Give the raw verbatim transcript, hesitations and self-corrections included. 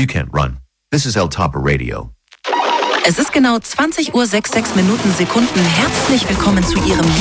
You can't run. This is El Tapa Radio. Es ist genau zwanzig Uhr sechs Minuten Sekunden. Herzlich willkommen zu Ihrem